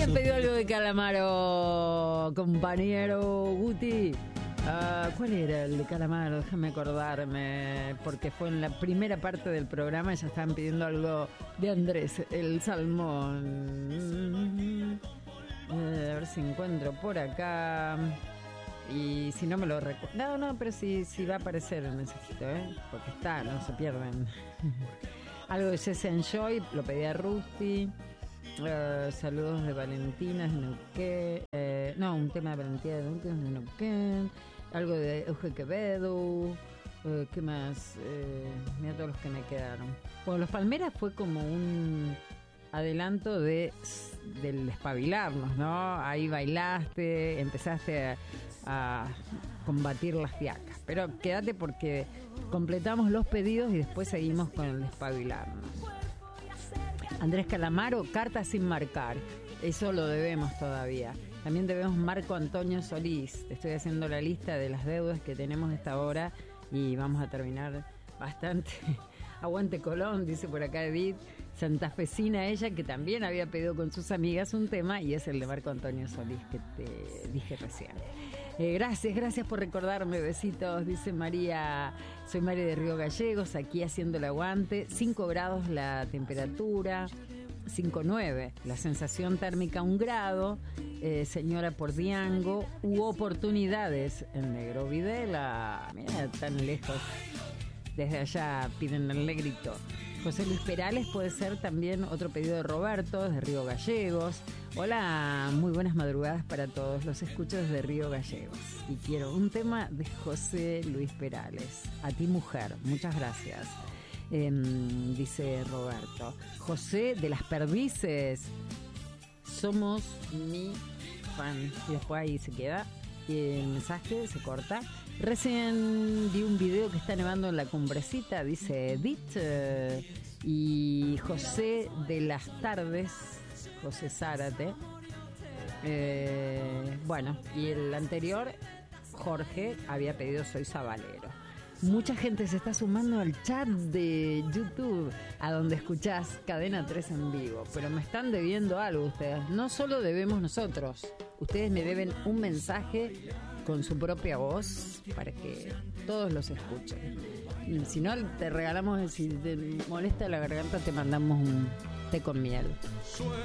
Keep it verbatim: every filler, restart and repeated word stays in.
Alguien pidió algo de Calamaro, compañero Guti. Uh, ¿Cuál era el de Calamaro? Déjame acordarme, porque fue en la primera parte del programa y ya estaban pidiendo algo de Andrés, el Salmón. Uh, a ver si encuentro por acá. Y si no me lo recuerdo. No, no, pero sí, sí va a aparecer el mensajito, ¿eh? Porque está, no se pierden. Algo de Jesse and Joy, lo pedí a Rusty. Uh, saludos de Valentina de Neuquén. Eh, no, un tema de Valentina de Neuquén, de Neuquén. Algo de Euge Quevedo. Uh, ¿Qué más? Eh, mira todos los que me quedaron. Bueno, Los Palmeras fue como un adelanto de del espabilarnos, ¿no? Ahí bailaste, empezaste a, a combatir las fiacas. Pero quédate porque completamos los pedidos y después seguimos con el espabilarnos. Andrés Calamaro, Carta sin marcar. Eso lo debemos todavía. También debemos Marco Antonio Solís. Te estoy haciendo la lista de las deudas que tenemos a esta hora y vamos a terminar bastante. Aguante Colón, dice por acá Edith. Santafesina ella, que también había pedido con sus amigas un tema, y es el de Marco Antonio Solís que te dije recién. Eh, gracias, gracias por recordarme, besitos, dice María. Soy María de Río Gallegos, aquí haciendo el aguante. cinco grados la temperatura, cinco coma nueve la sensación térmica, un grado. Eh, señora por Diango, hubo oportunidades en Negro Videla. Mira, tan lejos. Desde allá piden el negrito. José Luis Perales puede ser también otro pedido de Roberto, desde Río Gallegos. Hola, muy buenas madrugadas para todos. Los escucho desde Río Gallegos. Y quiero un tema de José Luis Perales. A ti, mujer. Muchas gracias. Eh, dice Roberto. José de las Perdices. Somos mi fan. Y después ahí se queda. Y el mensaje se corta. Recién vi un video que está nevando en la Cumbrecita, dice Edith, eh, y José de las Tardes, José Zárate. Eh, bueno, y el anterior, Jorge, había pedido Soy Sabalero. Mucha gente se está sumando al chat de YouTube, a donde escuchás Cadena tres en vivo, pero me están debiendo algo ustedes. No solo debemos nosotros, ustedes me deben un mensaje con su propia voz para que todos los escuchen. Y si no, te regalamos, si te molesta la garganta, te mandamos un té con miel.